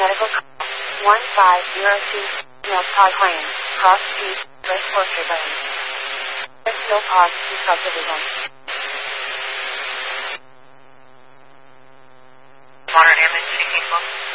medical call 1502, North Park Lane, Cross Street, West Orchard Lane. There's no pause to subdivision. Modern image speaking.